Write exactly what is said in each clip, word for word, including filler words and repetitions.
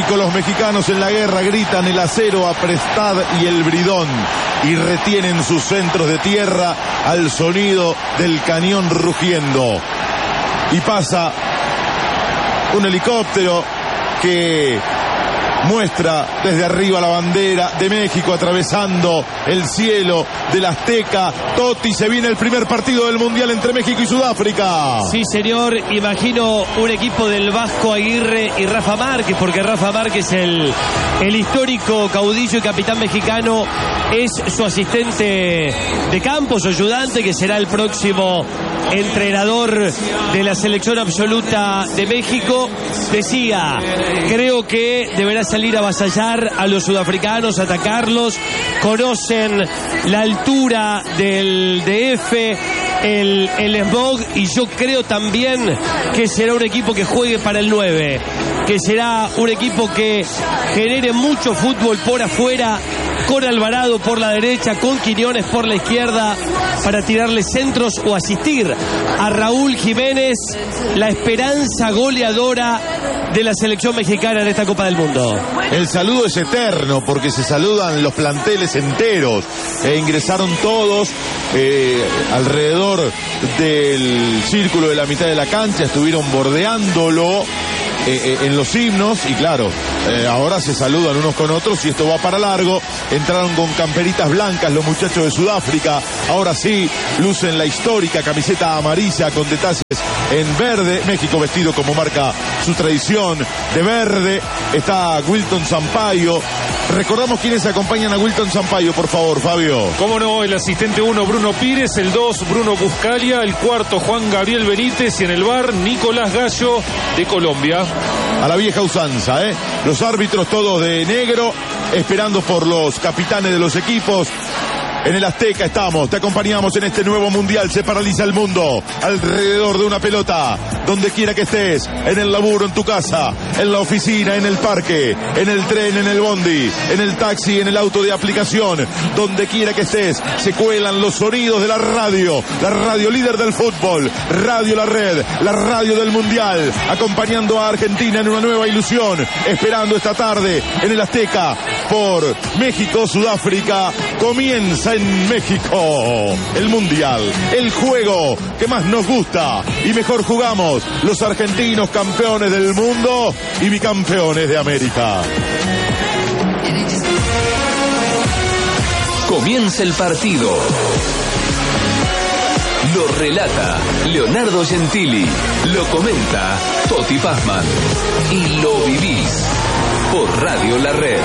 México, los mexicanos en la guerra gritan el acero, Aprestad y el Bridón y retienen sus centros de tierra al sonido del cañón rugiendo. Y pasa un helicóptero que muestra desde arriba la bandera de México atravesando el cielo del Azteca. Totti, se viene el primer partido del Mundial entre México y Sudáfrica. Sí, señor, imagino un equipo del Vasco Aguirre y Rafa Márquez, porque Rafa Márquez, el, el histórico caudillo y capitán mexicano, es su asistente de campo, su ayudante, que será el próximo entrenador de la selección absoluta de México. Decía, creo que deberá salir a avasallar a los sudafricanos, atacarlos. Conocen la altura del D F, el, el smog, y yo creo también que será un equipo que juegue para el nueve, que será un equipo que genere mucho fútbol por afuera, con Alvarado por la derecha, con Quiñones por la izquierda, para tirarle centros o asistir a Raúl Jiménez, la esperanza goleadora de la selección mexicana en esta Copa del Mundo. El saludo es eterno porque se saludan los planteles enteros. E ingresaron todos eh, alrededor del círculo de la mitad de la cancha, estuvieron bordeándolo Eh, eh, en los himnos, y claro, eh, ahora se saludan unos con otros y esto va para largo. Entraron con camperitas blancas los muchachos de Sudáfrica, ahora sí lucen la histórica camiseta amarilla con detalles en verde. México vestido como marca su tradición de verde. Está Wilton Sampaio. Recordamos quiénes acompañan a Wilton Sampaio, por favor, Fabio. Cómo no, el asistente uno, Bruno Pires, el dos, Bruno Buscalia, el cuarto, Juan Gabriel Benítez, y en el bar, Nicolás Gallo, de Colombia. A la vieja usanza, ¿eh? Los árbitros todos de negro, esperando por los capitanes de los equipos. En el Azteca estamos, te acompañamos en este nuevo Mundial. Se paraliza el mundo alrededor de una pelota. Donde quiera que estés, en el laburo, en tu casa, en la oficina, en el parque, en el tren, en el bondi, en el taxi, en el auto de aplicación. Donde quiera que estés, se cuelan los sonidos de la radio. La radio líder del fútbol, Radio La Red, la radio del Mundial. Acompañando a Argentina en una nueva ilusión. Esperando esta tarde en el Azteca por México, Sudáfrica. Comienza en México el Mundial, el juego que más nos gusta y mejor jugamos los argentinos, campeones del mundo y bicampeones de América. Comienza el partido. Lo relata Leonardo Gentili, lo comenta Totti Pazman y lo vivís por Radio La Red.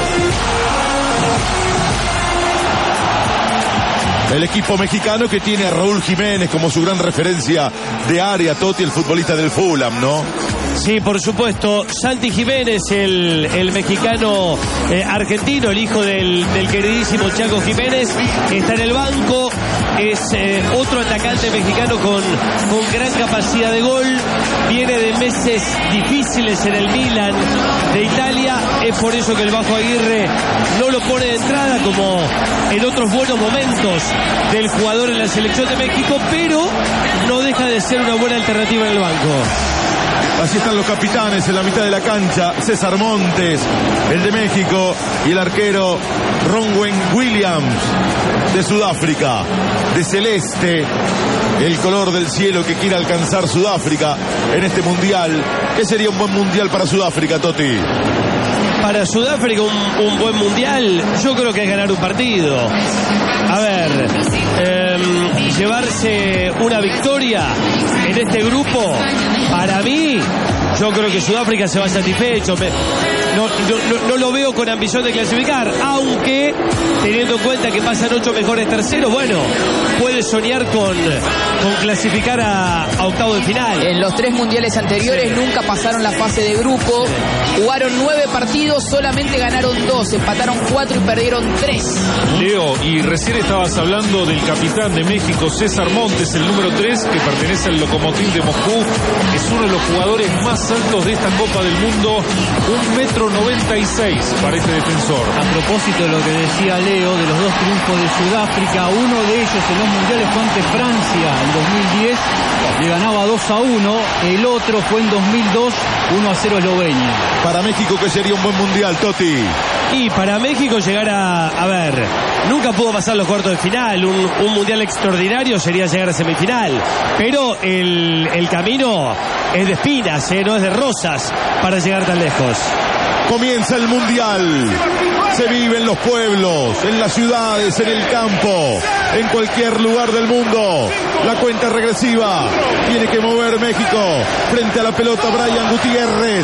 El equipo mexicano que tiene a Raúl Jiménez como su gran referencia de área, Totti, el futbolista del Fulham, ¿no? Sí, por supuesto. Santi Jiménez, el, el mexicano eh, argentino, el hijo del, del queridísimo Chaco Jiménez, está en el banco. Es eh, otro atacante mexicano con, con gran capacidad de gol. Viene de meses difíciles en el Milan de Italia. Es por eso que el Vasco Aguirre no lo pone de entrada, como en otros buenos momentos del jugador en la selección de México, pero no deja de ser una buena alternativa en el banco. Así están los capitanes en la mitad de la cancha. César Montes, el de México, y el arquero Ronwen Williams de Sudáfrica. De celeste, el color del cielo que quiere alcanzar Sudáfrica en este mundial. ¿Qué sería un buen mundial para Sudáfrica, Totti? Para Sudáfrica un, un buen mundial, yo creo que es ganar un partido. A ver, eh, llevarse una victoria en este grupo, para mí, yo creo que Sudáfrica se va satisfecho. Me, no, no, no lo veo con ambición de clasificar, aunque teniendo en cuenta que pasan ocho mejores terceros, bueno, puede soñar con, con clasificar a, a octavo de final. En los tres mundiales anteriores sí. nunca pasaron la fase de grupo, jugaron nueve partidos, solamente ganaron dos, empataron cuatro y perdieron tres. Leo, y recién estabas hablando del capitán de México, César Montes, el número tres, que pertenece al Lokomotiv de Moscú. Es uno de los jugadores más altos de esta Copa del Mundo, un metro cuatro noventa y seis para este defensor. A propósito de lo que decía Leo, de los dos triunfos de Sudáfrica, uno de ellos en los mundiales fue ante Francia en dos mil diez, le ganaba dos a uno, el otro fue en dos mil dos, uno a cero Eslovenia. Para México, que sería un buen mundial, Toti. Y para México llegar a, a ver, nunca pudo pasar los cuartos de final, un, un mundial extraordinario sería llegar a semifinal, pero el, el camino es de espinas, ¿eh? No es de rosas para llegar tan lejos. Comienza el mundial, se vive en los pueblos, en las ciudades, en el campo, en cualquier lugar del mundo. La cuenta regresiva, tiene que mover México frente a la pelota Brian Gutiérrez.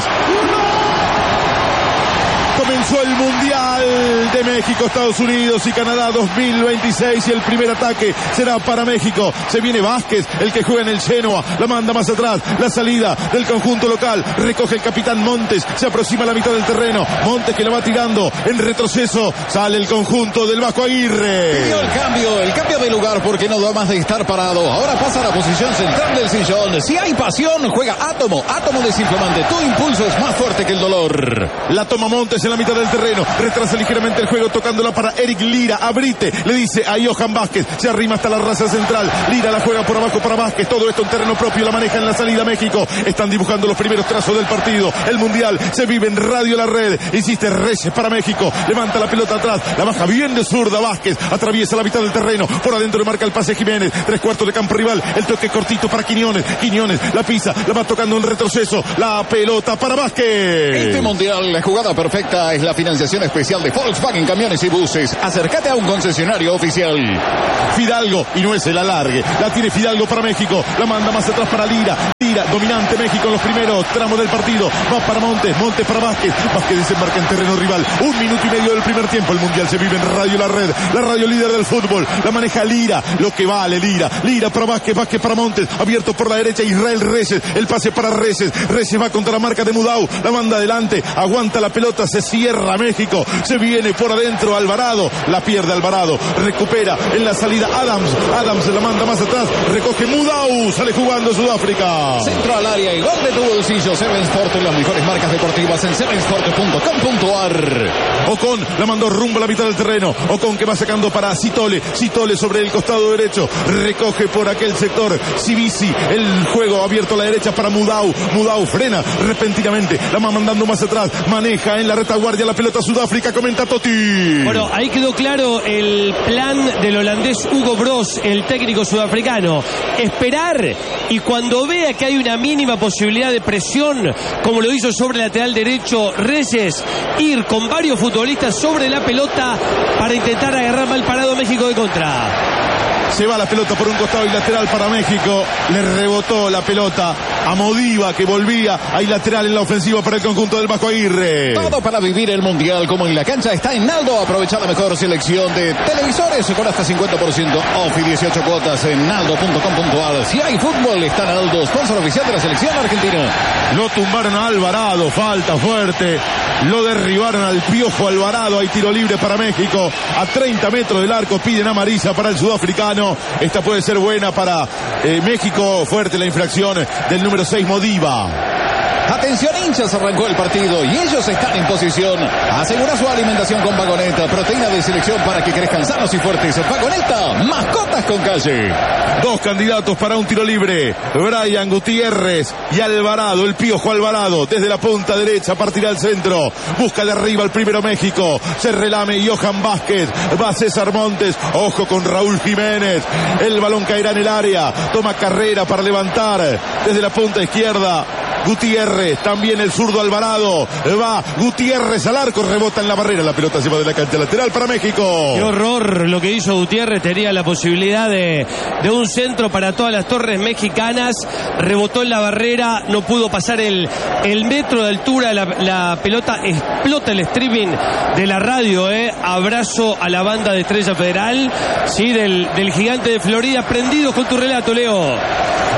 Comenzó el Mundial de México, Estados Unidos y Canadá dos mil veintiséis y el primer ataque será para México. Se viene Vázquez, el que juega en el Genoa, la manda más atrás, la salida del conjunto local, recoge el capitán Montes, se aproxima a la mitad del terreno, Montes que la va tirando en retroceso, sale el conjunto del Vasco Aguirre. Pidió el cambio, el cambio de lugar porque no da más de estar parado, ahora pasa a la posición central del sillón. Si hay pasión, juega Átomo, Átomo desinflamante, tu impulso es más fuerte que el dolor. La toma Montes en la mitad del terreno, retrasa ligeramente el juego tocándola para Eric Lira, Abrite, le dice a Johan Vázquez, se arrima hasta la raza central, Lira la juega por abajo para Vázquez, todo esto en terreno propio, la maneja en la salida México, están dibujando los primeros trazos del partido, el mundial se vive en Radio La Red, insiste Reyes para México, levanta la pelota atrás, la baja bien de zurda Vázquez, atraviesa la mitad del terreno, por adentro le marca el pase Jiménez, tres cuartos de campo rival, el toque cortito para Quiñones, Quiñones la pisa, la va tocando en retroceso, la pelota para Vázquez. Este mundial, la jugada perfecta es la financiación especial de Volkswagen Camiones y Buses. Acércate a un concesionario oficial. Fidalgo, y no es el alargue, la tiene Fidalgo para México, la manda más atrás para Lira, Lira, dominante México en los primeros tramos del partido, va para Montes, Montes para Vázquez, Vázquez desembarca en terreno rival, un minuto y medio del primer tiempo, el mundial se vive en Radio La Red, la radio líder del fútbol, la maneja Lira, lo que vale Lira, Lira para Vázquez, Vázquez para Montes, abierto por la derecha Israel Reyes, el pase para Reyes, Reyes va contra la marca de Mudau, la manda adelante, aguanta la pelota, se cierra México, se viene por adentro Alvarado, la pierde Alvarado, recupera en la salida Adams, Adams la manda más atrás, recoge Mudau, sale jugando Sudáfrica. Centro al área y gol de tu bolsillo. Seven Sport, las mejores marcas deportivas en seven sport punto com punto a r. Ocon la mandó rumbo a la mitad del terreno, Ocon que va sacando para Citole, Citole sobre el costado derecho, recoge por aquel sector Cibisi, el juego abierto a la derecha para Mudau, Mudau frena repentinamente, la va mandando más atrás, maneja en la retaguardia la pelota Sudáfrica, comenta Toti. Bueno, ahí quedó claro el plan del holandés Hugo Broos, el técnico sudafricano. Esperar y cuando vea que hay una mínima posibilidad de presión, como lo hizo sobre el lateral derecho Reyes, ir con varios futbolistas sobre la pelota para intentar agarrar mal parado México de contra. Se va la pelota por un costado y lateral para México. Le rebotó la pelota a Modiva, que volvía. Hay lateral en la ofensiva para el conjunto del Vasco Aguirre. Todo para vivir el mundial como en la cancha está en Naldo. Aprovecha la mejor selección de televisores con hasta cincuenta por ciento off y dieciocho cuotas en naldo punto com punto a r. Si hay fútbol, está Naldo, sponsor oficial de la selección argentina. Lo tumbaron a Alvarado, falta fuerte. Lo derribaron al Piojo Alvarado. Hay tiro libre para México. A treinta metros del arco piden amarilla para el sudafricano. Esta puede ser buena para eh, México. Fuerte la infracción del número seis, Modiva. Atención hinchas, arrancó el partido y ellos están en posición. Asegura su alimentación con Vagoneta, proteína de selección para que crezcan sanos y fuertes. Vagoneta, mascotas con calle. Dos candidatos para un tiro libre, Brian Gutiérrez y Alvarado, el Piojo Alvarado, desde la punta derecha, partirá al centro, busca de arriba el primero México, se relame Johan Vázquez, va César Montes, ojo con Raúl Jiménez, el balón caerá en el área, toma carrera para levantar, desde la punta izquierda, Gutiérrez, también el zurdo Alvarado, va Gutiérrez al arco, rebota en la barrera, la pelota se va de la cancha lateral para México. Qué horror lo que hizo Gutiérrez, tenía la posibilidad de, de un centro para todas las torres mexicanas, rebotó en la barrera, no pudo pasar el, el metro de altura, la, la pelota explota el streaming de la radio, eh. Abrazo a la banda de Estrella Federal, sí, del, del Gigante de Florida, prendidos con tu relato, Leo.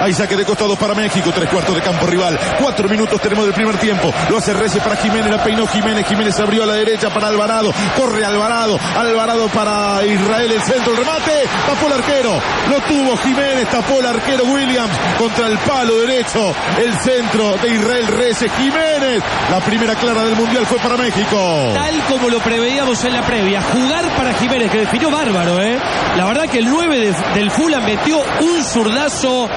Hay saque de costado para México, tres cuartos de campo rival. Cuatro minutos tenemos del primer tiempo. Lo hace Reyes para Jiménez, la peinó Jiménez. Jiménez abrió a la derecha para Alvarado. Corre Alvarado. Alvarado para Israel, el centro, el remate. Tapó el arquero. Lo tuvo Jiménez, tapó el arquero Williams contra el palo derecho. El centro de Israel Reyes. Jiménez. La primera clara del Mundial fue para México. Tal como lo preveíamos en la previa. Jugar para Jiménez, que definió bárbaro, ¿eh? La verdad que el nueve de, del Fulham metió un zurdazo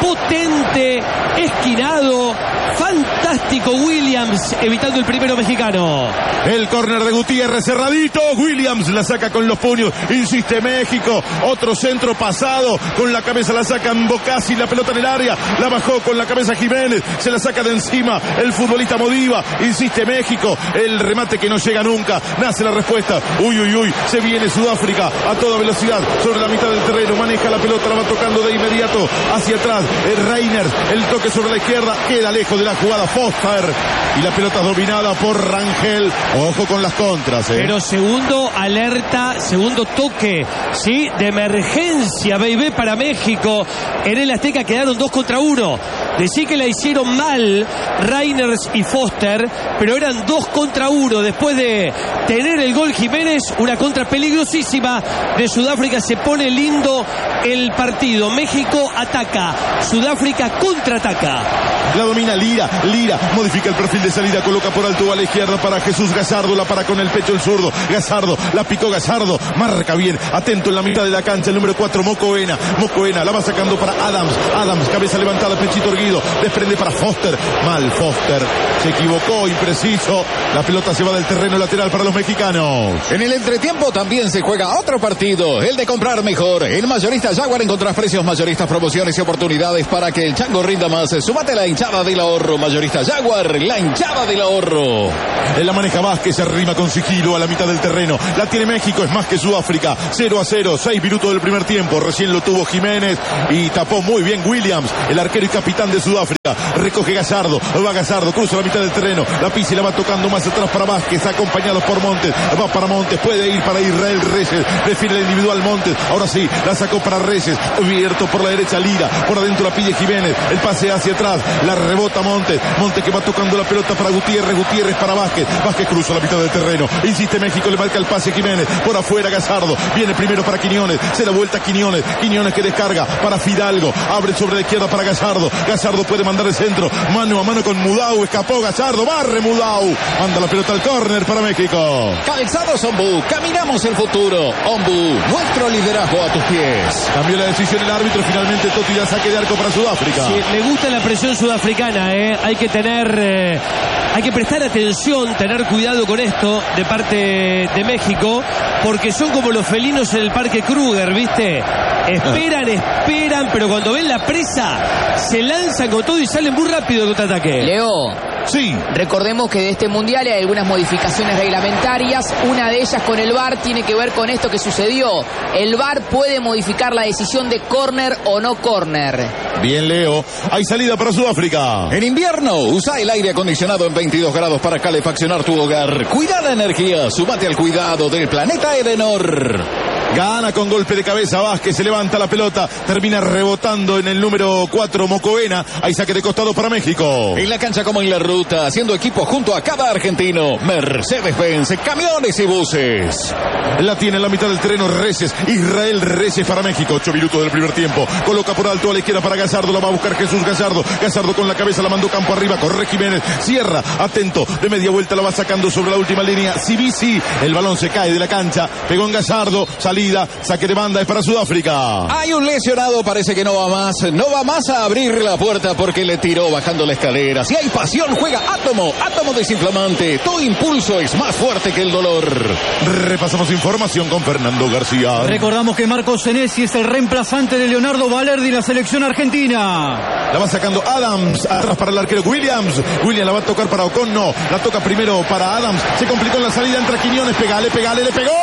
potente, esquinado, fantástico Williams, evitando el primero mexicano. El córner de Gutiérrez cerradito. Williams la saca con los puños. Insiste México. Otro centro pasado. Con la cabeza la saca Bocasi. La pelota en el área. La bajó con la cabeza Jiménez. Se la saca de encima el futbolista Modiva. Insiste México. El remate que no llega nunca. Nace la respuesta. Uy, uy, uy. Se viene Sudáfrica a toda velocidad sobre la mitad del terreno. Maneja la pelota. La va tocando de inmediato hacia atrás. El Reiner. El toque sobre la izquierda. Queda lejos de la jugada Foster. Y la pelota dominada por Rangel. Ojo con las contras, ¿eh? Pero segundo alerta, segundo toque, ¿sí? De emergencia, baby, para México. En el Azteca quedaron dos contra uno. Decí que la hicieron mal Reiners y Foster, pero eran dos contra uno. Después de tener el gol Jiménez, una contra peligrosísima de Sudáfrica. Se pone lindo el partido. México ataca, Sudáfrica contraataca. La domina Lira, Lira modifica el perfil de salida, coloca por alto a la izquierda para Jesús Gallardo, la para con el pecho el zurdo, Gallardo, la picó Gallardo, marca bien, atento en la mitad de la cancha, el número cuatro, Mocoena, Mocoena, la va sacando para Adams, Adams, cabeza levantada, pechito erguido, desprende para Foster, mal Foster, se equivocó, impreciso, la pelota se va del terreno lateral para los mexicanos. En el entretiempo también se juega otro partido, el de comprar mejor. En Mayorista Jaguar encontrás precios mayoristas, promociones y oportunidades para que el chango rinda más. Súmate a la hinchada del ahorro. Mayorista Jaguar, la hinchada del ahorro. En la maneja Vázquez, se arrima con sigilo a la mitad del terreno. La tiene México, es más que Sudáfrica. cero a cero, seis minutos del primer tiempo. Recién lo tuvo Jiménez y tapó muy bien Williams, el arquero y capitán de Sudáfrica. Recoge Gallardo, va Gallardo, cruza la mitad del terreno. La pisa y la va tocando más atrás para Vázquez, acompañado por Montes. Va para Montes, puede ir para Israel Reyes. Prefiere el individual Montes. Ahora sí, la sacó para Reyes. Abierto por la derecha Lira. Por adentro la pide Jiménez. El pase hacia atrás. La rebota Montes. Montes que va tocando la pelota para Gutiérrez. Gutiérrez para Vázquez. Vázquez cruza la mitad del terreno. Insiste México, le marca el pase Jiménez. Por afuera Gallardo. Viene primero para Quiñones. Se da vuelta Quiñones. Quiñones que descarga para Fidalgo. Abre sobre la izquierda para Gallardo. Gallardo puede mandar el centro. Mano a mano con Mudau. Escapó Gallardo. Barre Mudau. Manda la pelota al córner para México. Calzados Ombu. Caminamos el futuro. Ombu. Nuestro liderazgo a tus pies. Cambió la decisión el árbitro. Finalmente Totti da saque de arco para Sudáfrica. Sí, me gusta la presión sudafricana, ¿eh? Hay que tener, eh, hay que prestar atención, tener cuidado con esto de parte de México, porque son como los felinos en el Parque Kruger, ¿viste? Esperan, esperan, pero cuando ven la presa, se lanzan con todo y salen muy rápido de contraataque. Leo. Sí. Recordemos que de este mundial hay algunas modificaciones reglamentarias. Una de ellas con el V A R tiene que ver con esto que sucedió. El V A R puede modificar la decisión de córner o no córner. Bien, Leo. Hay salida para Sudáfrica. En invierno, usa el aire acondicionado en veintidós grados para calefaccionar tu hogar. Cuida la energía. Súmate al cuidado del planeta Edenor. Gana con golpe de cabeza Vázquez, se levanta la pelota, termina rebotando en el número cuatro, Mocoena. Hay saque de costado para México. En la cancha como en la ruta, haciendo equipo junto a cada argentino. Mercedes-Benz, camiones y buses. La tiene en la mitad del terreno Reyes, Israel Reyes para México. Ocho minutos del primer tiempo. Coloca por alto a la izquierda para Gallardo, la va a buscar Jesús Gallardo. Gallardo con la cabeza la mandó campo arriba, corre Jiménez, cierra, atento, de media vuelta la va sacando sobre la última línea. Sibisi, el balón se cae de la cancha, pegó en Gallardo, salió. Saque de banda es para Sudáfrica. Hay un lesionado, parece que no va más. No va más a abrir la puerta porque le tiró bajando la escalera. Si hay pasión, juega Átomo. Átomo desinflamante. Tu impulso es más fuerte que el dolor. Repasamos información con Fernando García. Recordamos que Marcos Senesi es el reemplazante de Leonardo Valerdi en la selección argentina. La va sacando Adams. Atrás para el arquero Williams. Williams la va a tocar para Ocon. No. La toca primero para Adams. Se complicó en la salida. Entra Quiñones. Pegale, pegale, le pegó.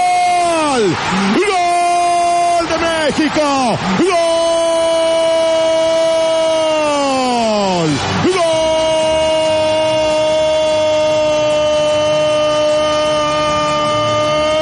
¡Gol! ¡Gol de México! ¡Gol! ¡Gol!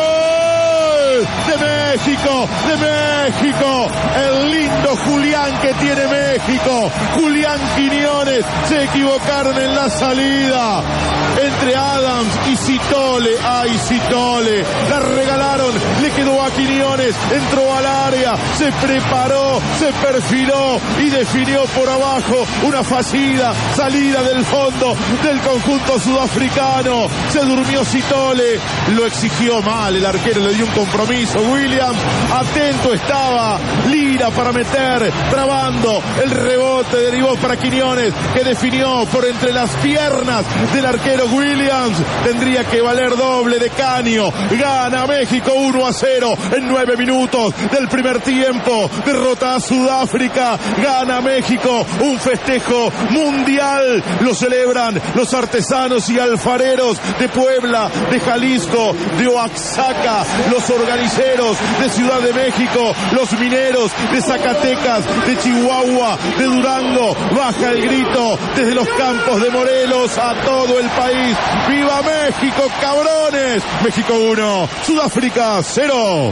¡De México! ¡De México! El lindo Julián que tiene México. Julián Quiñones, se equivocaron en la salida. Entre Adams y Citole. Ay, Citole. La regalaron. Le quedó a Quiñones. Entró al área. Se preparó. Se perfiló. Y definió por abajo una fallida salida del fondo del conjunto sudafricano. Se durmió Citole. Lo exigió mal. El arquero le dio un compromiso. Williams. Atento estaba. Lira para meter. Trabando. El rebote derivó para Quiñones, que definió por entre las piernas del arquero Williams. Tendría que valer doble de caño. Gana México uno a cero en nueve minutos del primer tiempo. Derrota a Sudáfrica. Gana México. Un festejo mundial. Lo celebran los artesanos y alfareros de Puebla, de Jalisco, de Oaxaca, los organiceros de Ciudad de México, los mineros de Zacatecas, de Chihuahua, de Durango. Baja el grito desde los campos de Morelos a todo el país. ¡Viva México, cabrones! México uno, Sudáfrica cero.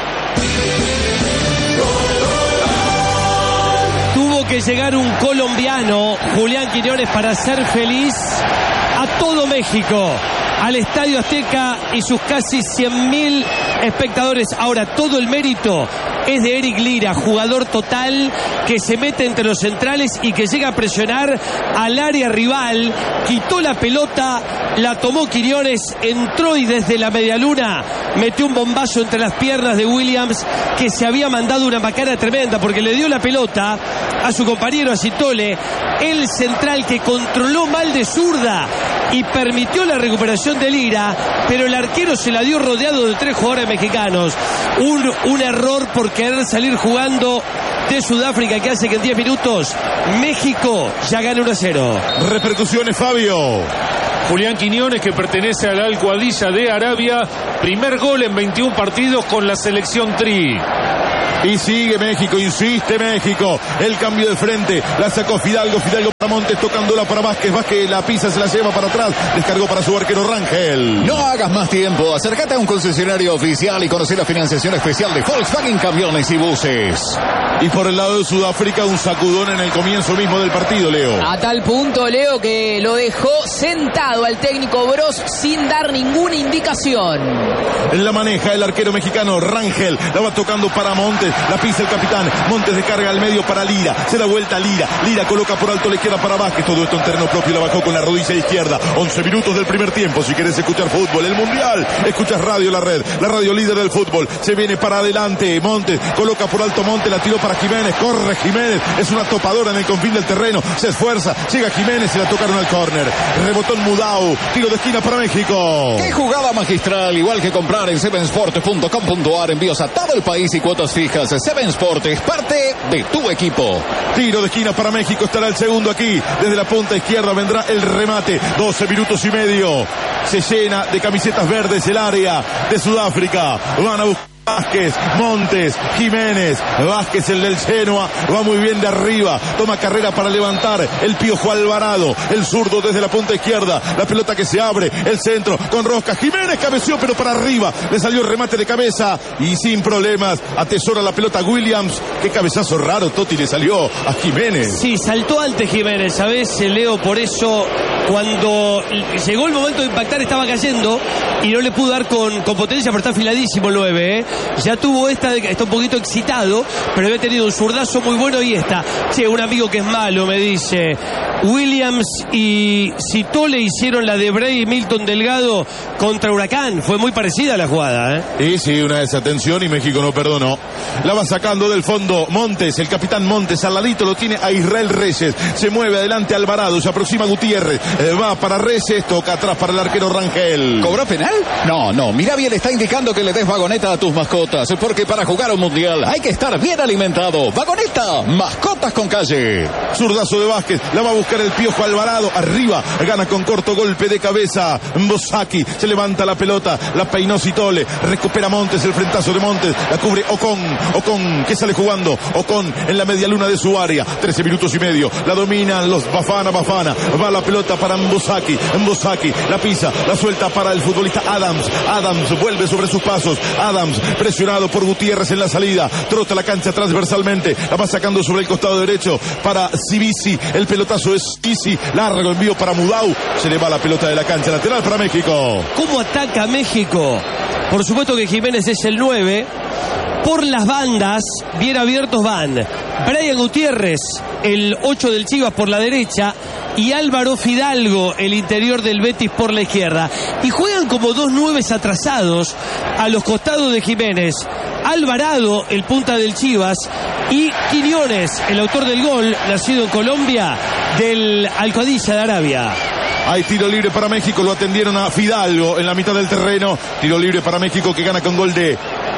Tuvo que llegar un colombiano, Julián Quiñones, para ser feliz a todo México, al Estadio Azteca y sus casi cien mil espectadores. Ahora, todo el mérito es de Eric Lira, jugador total, que se mete entre los centrales y que llega a presionar al área rival. Quitó la pelota, la tomó Quiñones, entró y desde la medialuna metió un bombazo entre las piernas de Williams, que se había mandado una macana tremenda porque le dio la pelota a su compañero, a Citole, el central, que controló mal de zurda y permitió la recuperación de Lira, pero el arquero se la dio rodeado de tres jugadores mexicanos. Un, un error por querer salir jugando de Sudáfrica, que hace que en diez minutos México ya gane uno a cero. Repercusiones, Fabio. Julián Quiñones, que pertenece al Al Qadisiyah de Arabia, primer gol en veintiún partidos con la selección Tri. Y sigue México, insiste México. El cambio de frente, la sacó Fidalgo, Fidalgo para Montes, tocándola para Vázquez, Vázquez la pisa, se la lleva para atrás, descargó para su arquero Rangel. No hagas más tiempo, acércate a un concesionario oficial y conoce la financiación especial de Volkswagen Camiones y Buses. Y por el lado de Sudáfrica, un sacudón en el comienzo mismo del partido, Leo. A tal punto, Leo, que lo dejó sentado al técnico Broz sin dar ninguna indicación. La maneja el arquero mexicano Rangel, la va tocando para Montes, la pisa el capitán, Montes descarga al medio para Lira, se da vuelta a Lira, Lira coloca por alto la izquierda para Vázquez, todo esto en terreno propio, la bajó con la rodilla izquierda. Once minutos del primer tiempo. Si querés escuchar fútbol, el mundial, escuchas Radio La Red, la radio líder del fútbol. Se viene para adelante Montes, coloca por alto Montes, la tiró para Jiménez, corre Jiménez, es una topadora en el confín del terreno, se esfuerza, llega Jiménez y la tocaron al córner. Rebotó en Mudau, tiro de esquina para México. ¡Qué jugada magistral! Igual que comprar en seven sport punto com punto a r, envíos a todo el país y cuotas fijas. Seven Sport es parte de tu equipo. Tiro de esquina para México, estará el segundo aquí. Desde la punta izquierda vendrá el remate. doce minutos y medio. Se llena de camisetas verdes el área de Sudáfrica. Van a buscar Vázquez, Montes, Jiménez, Vázquez el del Genoa, va muy bien de arriba, toma carrera para levantar el Piojo Alvarado, el zurdo desde la punta izquierda, la pelota que se abre, el centro con Rosca, Jiménez cabeció pero para arriba, le salió el remate de cabeza y sin problemas atesora la pelota Williams. Qué cabezazo raro, Totti, le salió a Jiménez. Sí, saltó alto Jiménez, ¿sabes, Leo? Por eso cuando llegó el momento de impactar estaba cayendo y no le pudo dar con, con potencia, pero está afiladísimo el nueve, ¿eh? Ya tuvo esta, está un poquito excitado, pero había tenido un zurdazo muy bueno y esta. Che, un amigo que es malo me dice, Williams y Citole hicieron la de Bray y Milton Delgado contra Huracán. Fue muy parecida la jugada, ¿eh? Y sí, una desatención y México no perdonó. La va sacando del fondo Montes, el capitán Montes, al ladito lo tiene a Israel Reyes. Se mueve adelante Alvarado, se aproxima Gutiérrez. Eh, va para Reyes, toca atrás para el arquero Rangel. ¿Cobró penal? No, no, mira bien, está indicando que le des vagoneta a tus mascotas, porque para jugar un mundial hay que estar bien alimentado. Vagoneta, mascotas con calle. Zurdazo de Vázquez, la va a buscar el Piojo Alvarado, arriba, gana con corto golpe de cabeza Mbosaki, se levanta la pelota, la peinó Citole, recupera Montes, el frentazo de Montes, la cubre Ocon, Ocon, que sale jugando, Ocon en la media luna de su área, trece minutos y medio, la dominan los Bafana, Bafana, va la pelota para Mbosaki. Mbosaki la pisa, la suelta para el futbolista Adams. Adams vuelve sobre sus pasos. Adams presionado por Gutiérrez en la salida. Trota la cancha transversalmente. La va sacando sobre el costado derecho para Sibisi. El pelotazo es Sisi. Largo envío para Mudau. Se le va la pelota de la cancha. Lateral para México. ¿Cómo ataca México? Por supuesto que Jiménez es el nueve. Por las bandas, bien abiertos van Brian Gutiérrez, el ocho del Chivas por la derecha, y Álvaro Fidalgo, el interior del Betis por la izquierda. Y juegan como dos nueves atrasados a los costados de Jiménez. Alvarado, el punta del Chivas, y Quiñones, el autor del gol, nacido en Colombia, del Al-Qadisiyah de Arabia. Hay tiro libre para México, lo atendieron a Fidalgo en la mitad del terreno. Tiro libre para México que gana con gol de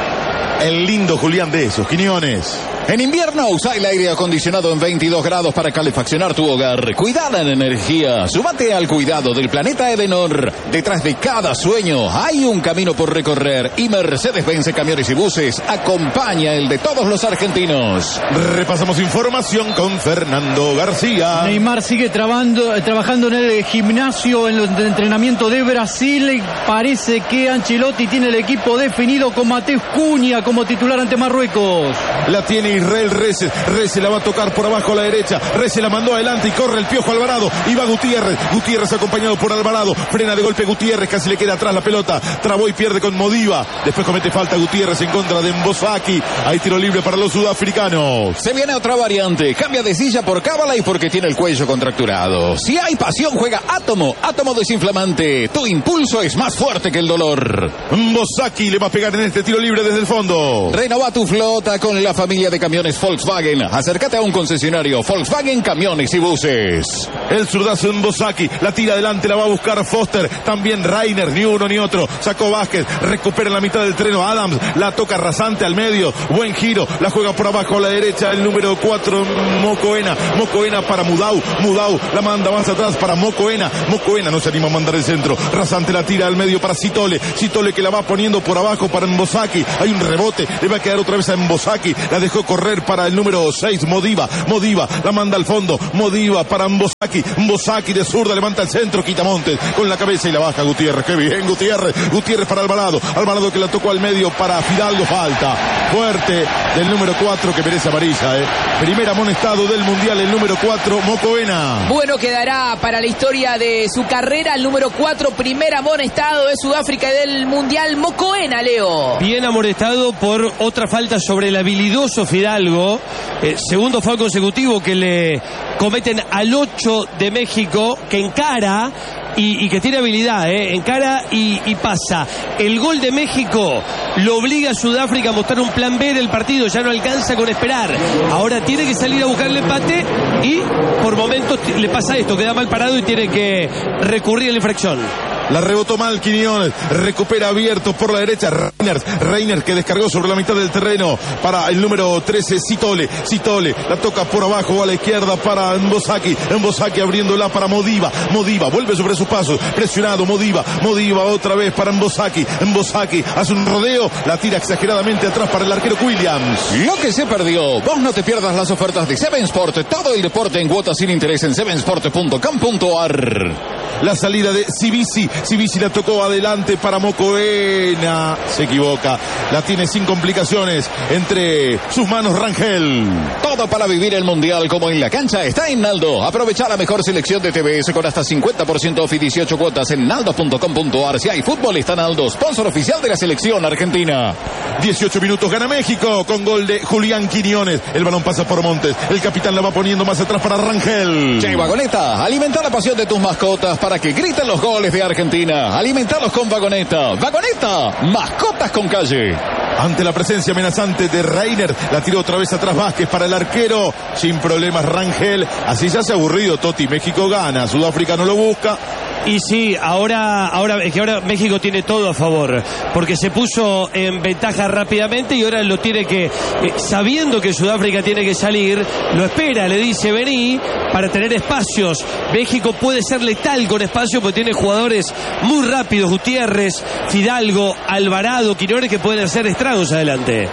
el lindo Julián de esos, Quiñones. En invierno usa el aire acondicionado en veintidós grados para calefaccionar tu hogar. Cuidada en energía. Súmate al cuidado del planeta Edenor. Detrás de cada sueño hay un camino por recorrer. Y Mercedes-Benz Camiones y Buses acompaña el de todos los argentinos. Repasamos información con Fernando García. Neymar sigue trabando, trabajando en el gimnasio, en el entrenamiento de Brasil. Parece que Ancelotti tiene el equipo definido con Mateus Cunha como titular ante Marruecos. La tiene Israel Reyes. Reyes la va a tocar por abajo a la derecha. Reyes la mandó adelante y corre el Piojo Alvarado. Y va Gutiérrez. Gutiérrez acompañado por Alvarado. Frena de golpe Gutiérrez. Casi le queda atrás la pelota. Trabó y pierde con Modiva. Después comete falta Gutiérrez en contra de Mbosaki. Hay tiro libre para los sudafricanos. Se viene otra variante. Cambia de silla por cábala y porque tiene el cuello contracturado. Si hay pasión, juega Átomo. Átomo desinflamante. Tu impulso es más fuerte que el dolor. Mbosaki le va a pegar en este tiro libre desde el fondo. Renova tu flota con la familia de camiones Volkswagen. Acércate a un concesionario Volkswagen Camiones y Buses. El zurdazo en Mbosaki. La tira adelante, la va a buscar Foster. También Reiner, ni uno ni otro. Sacó Vázquez. Recupera en la mitad del terreno Adams. La toca rasante al medio. Buen giro. La juega por abajo a la derecha. El número cuatro, Mocoena. Mocoena para Mudau. Mudau la manda más atrás para Mocoena. Mocoena no se anima a mandar el centro. Rasante la tira al medio para Citole. Citole que la va poniendo por abajo para Mbosaki. Hay un rebote. Le va a quedar otra vez a Mbosaki. La dejó correr para el número seis, Modiva. Modiva la manda al fondo. Modiva para Mbosaki. Mbosaki de zurda levanta el centro. Quita Montes con la cabeza y la baja Gutiérrez. Qué bien Gutiérrez. Gutiérrez para Alvarado. Alvarado que la tocó al medio para Fidalgo. Falta fuerte del número cuatro que merece amarilla. Eh. Primer amonestado del mundial el número cuatro, Mocoena. Bueno, quedará para la historia de su carrera el número cuatro, primer amonestado de Sudáfrica y del mundial, Mocoena, Leo. Bien amonestado por otra falta sobre el habilidoso Fidalgo. Eh, segundo foul consecutivo que le cometen al ocho de México, que encara y, y que tiene habilidad, eh, encara y, y pasa. El gol de México lo obliga a Sudáfrica a mostrar un plan B del partido, ya no alcanza con esperar. Ahora tiene que salir a buscar el empate y por momentos le pasa esto, queda mal parado y tiene que recurrir a la infracción. La rebotó mal Quiñones, recupera abierto por la derecha Reiner, Reiner que descargó sobre la mitad del terreno para el número trece, Citole, Citole, la toca por abajo a la izquierda para Mbosaki, Mbosaki abriéndola para Modiva, Modiva vuelve sobre sus pasos, presionado Modiva, Modiva otra vez para Mbosaki, Mbosaki hace un rodeo, la tira exageradamente atrás para el arquero Williams. Lo que se perdió, vos no te pierdas las ofertas de Seven Sport, todo el deporte en cuotas sin interés en seven sport punto com punto a r. La salida de Sibisi, Sibisi la tocó adelante para Mocoena. Se equivoca. La tiene sin complicaciones entre sus manos Rangel. Todo para vivir el mundial como en la cancha está en Naldo. Aprovecha la mejor selección de T V S con hasta cincuenta por ciento off y dieciocho cuotas en naldo punto com punto a r. Si hay fútbol está Naldo, sponsor oficial de la selección argentina. dieciocho minutos gana México con gol de Julián Quiñones. El balón pasa por Montes. El capitán la va poniendo más atrás para Rangel. Che, Vagoneta, alimenta la pasión de tus mascotas para que griten los goles de Argentina. Alimentalos con Vagoneta. Vagoneta, mascotas con calle. Ante la presencia amenazante de Reiner, la tiró otra vez atrás Vázquez para el arquero. Sin problemas Rangel. Así ya se ha aburrido Totti. México gana. Sudáfrica no lo busca. Y sí, ahora, ahora, es que ahora México tiene todo a favor, porque se puso en ventaja rápidamente y ahora lo tiene que, eh, sabiendo que Sudáfrica tiene que salir, lo espera, le dice vení para tener espacios. México puede ser letal con espacio porque tiene jugadores muy rápidos, Gutiérrez, Fidalgo, Alvarado, Quiñones, que pueden hacer estragos adelante.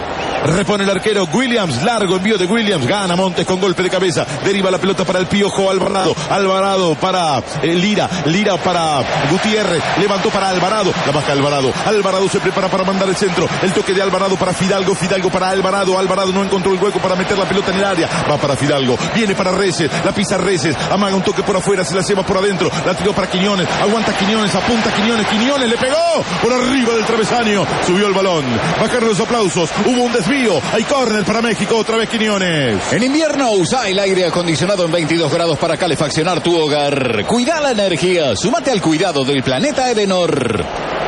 Repone el arquero Williams. Largo envío de Williams. Gana Montes con golpe de cabeza. Deriva la pelota para el Piojo Alvarado. Alvarado para eh, Lira. Lira para Gutiérrez. Levantó para Alvarado. La baja Alvarado. Alvarado se prepara para mandar el centro. El toque de Alvarado para Fidalgo. Fidalgo para Alvarado. Alvarado no encontró el hueco para meter la pelota en el área. Va para Fidalgo. Viene para Reyes. La pisa Reyes. Amaga un toque por afuera. Se la lleva por adentro. La tiró para Quiñones. Aguanta Quiñones. Apunta Quiñones. Quiñones le pegó por arriba del travesaño. Subió el balón. Bajaron los aplausos. Hubo un desvío. Hay córner para México. Otra vez Quiñones. En invierno usa el aire acondicionado en veintidós grados para calefaccionar tu hogar. Cuida la energía. Súmate al cuidado del planeta Edenor.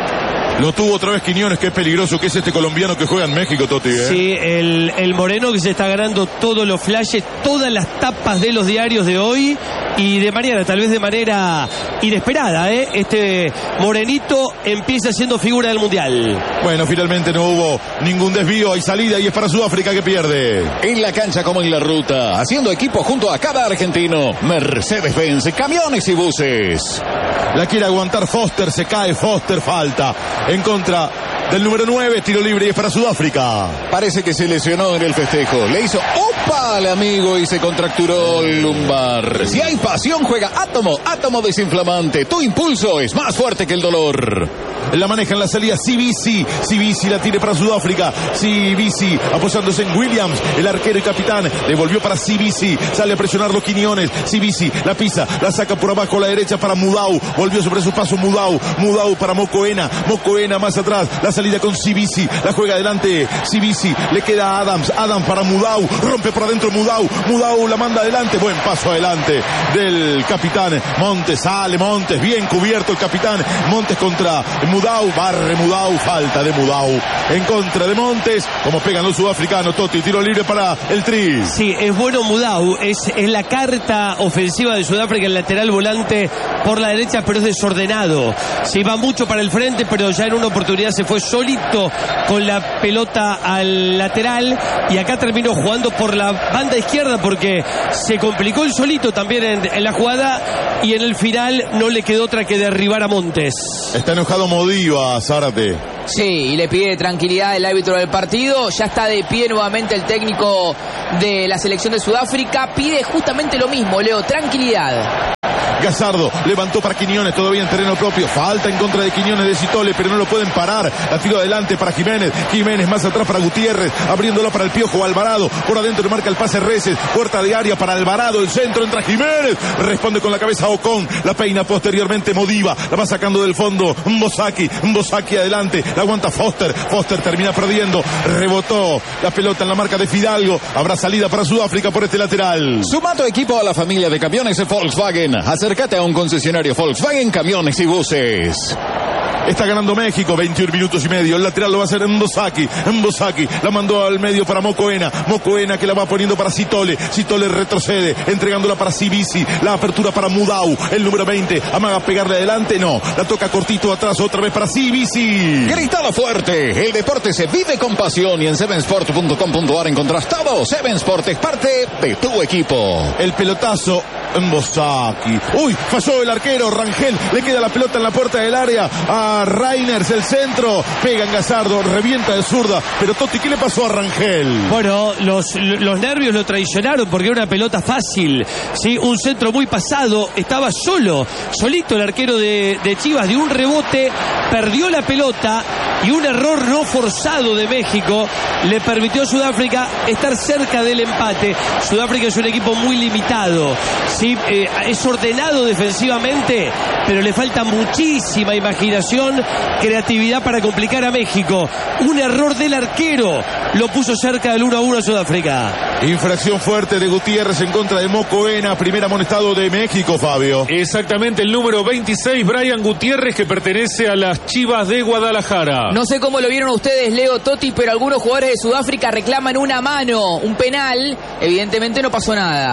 Lo tuvo otra vez Quiñones. Qué peligroso que es este colombiano que juega en México, Toti, ¿eh? Sí, el, el moreno que se está ganando todos los flashes, todas las tapas de los diarios de hoy y de mañana, tal vez de manera inesperada, ¿eh? Este morenito empieza siendo figura del Mundial. Bueno, finalmente no hubo ningún desvío. Hay salida y es para Sudáfrica que pierde. En la cancha como en la ruta, haciendo equipo junto a cada argentino. Mercedes-Benz, camiones y buses. La quiere aguantar Foster, se cae Foster, falta en contra del número nueve, tiro libre y es para Sudáfrica. Parece que se lesionó en el festejo. Le hizo ¡opa! Al amigo y se contracturó el lumbar. Si hay pasión, juega Átomo. Átomo desinflamante. Tu impulso es más fuerte que el dolor. La maneja en la salida Sibisi. Sibisi la tiene para Sudáfrica. Sibisi apoyándose en Williams, el arquero y capitán. Devolvió para Sibisi. Sale a presionarlo Quiñones. Sibisi la pisa, la saca por abajo a la derecha para Mudau. Volvió sobre su paso Mudau. Mudau para Mocoena. Mocoena más atrás. La salida con Sibisi. La juega adelante Sibisi. Le queda a Adams. Adams para Mudau. Rompe por adentro Mudau. Mudau la manda adelante. Buen paso adelante del capitán Montes. Sale Montes. Bien cubierto el capitán Montes contra Mudau. Barre Mudau. Falta de Mudau en contra de Montes. Como pegan los sudafricanos. Toti, tiro libre para el Tri. Sí, es bueno Mudau. Es, es la carta ofensiva de Sudáfrica, el lateral volante por la derecha, pero es desordenado. Se iba mucho para el frente, pero ya en una oportunidad se fue solito con la pelota al lateral y acá terminó jugando por la banda izquierda porque se complicó el solito también en, en la jugada y en el final no le quedó otra que derribar a Montes. Está enojado Modiva, Zárate. Sí, y le pide tranquilidad el árbitro del partido. Ya está de pie nuevamente el técnico de la selección de Sudáfrica. Pide justamente lo mismo, Leo, tranquilidad. Gazardo levantó para Quiñones, todavía en terreno propio. Falta en contra de Quiñones de Citole, pero no lo pueden parar. La tiro adelante para Jiménez. Jiménez más atrás para Gutiérrez, abriéndola para el Piojo Alvarado. Por adentro le marca el pase Reyes. Puerta de área para Alvarado. El centro entra Jiménez. Responde con la cabeza Ocon. La peina posteriormente Modiva. La va sacando del fondo Mbosaki. Mbosaki adelante. La aguanta Foster. Foster termina perdiendo. Rebotó la pelota en la marca de Fidalgo. Habrá salida para Sudáfrica por este lateral. Suma tu equipo a la familia de camiones de Volkswagen. Acércate a un concesionario Volkswagen, camiones y buses. Está ganando México, veintiún minutos y medio. El lateral lo va a hacer Mbosaki. Mbosaki la mandó al medio para Mocoena. Mocoena que la va poniendo para Citole. Citole retrocede, entregándola para Sibisi. La apertura para Mudau, el número veinte. Amaga pegarle adelante, no. La toca cortito atrás, otra vez para Sibisi. Gritalo fuerte. El deporte se vive con pasión y en seven sport punto com punto a r encontrás todo. Seven Sport es parte de tu equipo. El pelotazo Mbosaki. Uy, falló el arquero Rangel. Le queda la pelota en la puerta del área a Reiners, el centro, pega en Gazardo, revienta de zurda, pero Totti, ¿qué le pasó a Rangel? Bueno, los, los nervios lo traicionaron porque era una pelota fácil, ¿sí? Un centro muy pasado, estaba solo, solito el arquero de, de Chivas, de un rebote, perdió la pelota y un error no forzado de México le permitió a Sudáfrica estar cerca del empate. Sudáfrica es un equipo muy limitado, ¿sí? Eh, es ordenado defensivamente, pero le falta muchísima imaginación, creatividad para complicar a México. Un error del arquero lo puso cerca del uno a uno a Sudáfrica. Infracción fuerte de Gutiérrez en contra de Mocoena, primer amonestado de México, Fabio. Exactamente, el número veintiséis, Brian Gutiérrez, que pertenece a las Chivas de Guadalajara. No sé cómo lo vieron ustedes, Leo, Totti, pero algunos jugadores de Sudáfrica reclaman una mano, un penal. Evidentemente no pasó nada.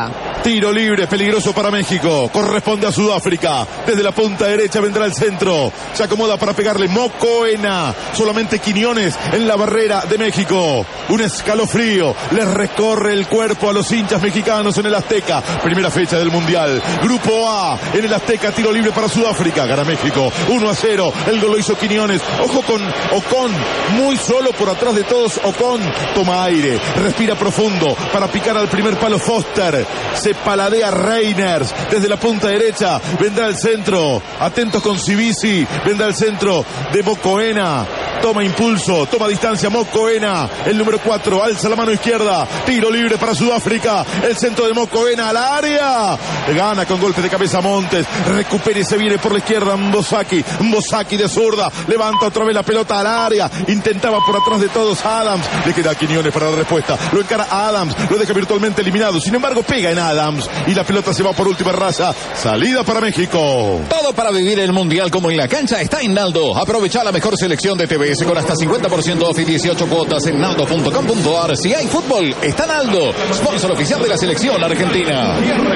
Tiro libre, peligroso para México. Corresponde a Sudáfrica. Desde la punta derecha vendrá el centro. Se acomoda para pegarle Mocoena. Solamente Quiñones en la barrera de México. Un escalofrío les recorre el cuerpo a los hinchas mexicanos en el Azteca. Primera fecha del Mundial. Grupo A en el Azteca. Tiro libre para Sudáfrica. Gana México. uno a cero. El gol lo hizo Quiñones. Ojo con Ocon. Muy solo por atrás de todos. Ocon toma aire. Respira profundo para picar al primer palo Foster. Se paladea Reiners desde la punta derecha, vendrá el centro, atentos con Cibisi, vendrá el centro de Mocoena, toma impulso, toma distancia Mocoena, el número cuatro, alza la mano izquierda, tiro libre para Sudáfrica, el centro de Mocoena al área, gana con golpe de cabeza Montes, recupera y se viene por la izquierda Mbosaki, Mbosaki de zurda, levanta otra vez la pelota al área, intentaba por atrás de todos Adams, le queda a Quiñones para la respuesta, lo encara a Adams, lo deja virtualmente eliminado, sin embargo pega en Adams y la pelota se va por última raza. Salida para México. Todo para vivir el Mundial como en la cancha está en Naldo. Aprovecha la mejor selección de T V S con hasta cincuenta por ciento off y dieciocho cuotas en naldo punto com punto ar. Si hay fútbol, está Naldo, sponsor oficial de la selección argentina.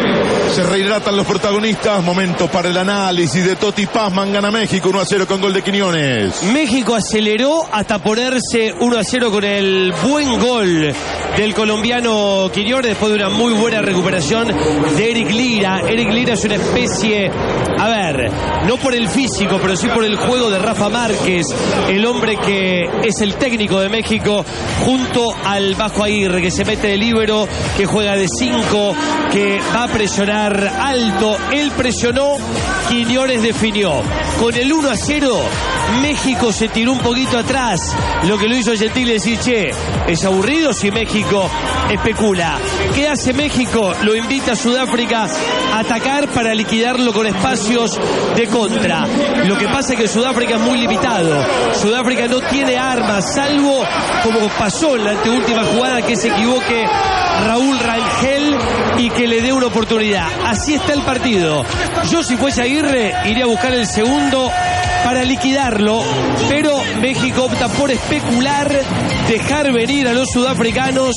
Se rehidratan los protagonistas. Momento para el análisis de Toti Pazman. Gana México uno a cero con gol de Quiñones. México aceleró hasta ponerse uno a cero con el buen gol del colombiano Quiñones después de una muy buena recuperación de Eric Lira. Eric Lira es una especie, a ver, no por el físico, pero sí por el juego de Rafa Márquez, el hombre que es el técnico de México, junto al Vasco Aguirre, que se mete de líbero, que juega de cinco, que va a presionar alto. Él presionó, Quiñones definió. Con el uno a cero, México se tiró un poquito atrás, lo que lo hizo Gentile decir, che, es aburrido si México especula. ¿Qué hace México? Lo invita a Sudáfrica a atacar para liquidarlo con espacios de contra. Lo que pasa es que Sudáfrica es muy limitado. Sudáfrica no tiene armas, salvo como pasó en la anteúltima jugada, que se equivoque Raúl Rangel y que le dé una oportunidad. Así está el partido. Yo, si fuese Aguirre, iría a buscar el segundo para liquidarlo, pero México opta por especular, dejar venir a los sudafricanos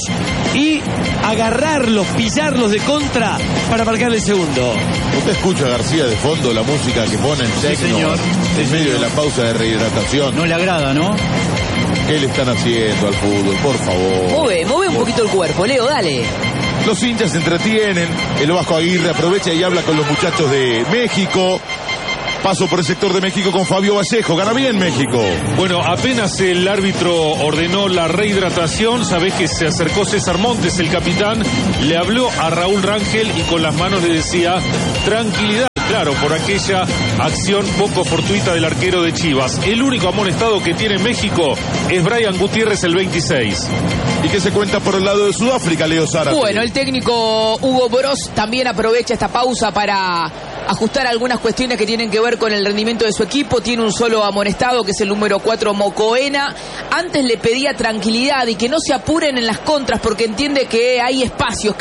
y agarrarlos, pillarlos de contra para marcar el segundo. Usted escucha a García de fondo, la música que pone en tecno, sí, señor. en Sí, medio señor. de la pausa de rehidratación. No le agrada, ¿no? ¿Qué le están haciendo al fútbol? Por favor. Mueve, mueve un poquito el cuerpo, Leo, dale. Los hinchas se entretienen, el Vasco Aguirre aprovecha y habla con los muchachos de México. Paso por el sector de México con Fabio Vallejo. Gana bien México. Bueno, apenas el árbitro ordenó la rehidratación, sabés que se acercó César Montes, el capitán, le habló a Raúl Rangel y con las manos le decía tranquilidad. Claro, por aquella acción poco fortuita del arquero de Chivas. El único amonestado que tiene México es Brian Gutiérrez, el veintiséis. ¿Y qué se cuenta por el lado de Sudáfrica, Leo Zárate? Bueno, el técnico Hugo Broz también aprovecha esta pausa para ajustar algunas cuestiones que tienen que ver con el rendimiento de su equipo. Tiene un solo amonestado, que es el número cuatro, Mocoena. Antes le pedía tranquilidad y que no se apuren en las contras, porque entiende que hay espacios.